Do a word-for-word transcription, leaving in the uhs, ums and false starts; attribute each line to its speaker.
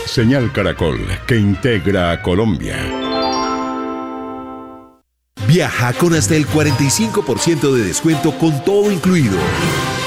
Speaker 1: Señal Caracol, que integra a Colombia.
Speaker 2: Viaja con hasta el cuarenta y cinco por ciento de descuento con todo incluido.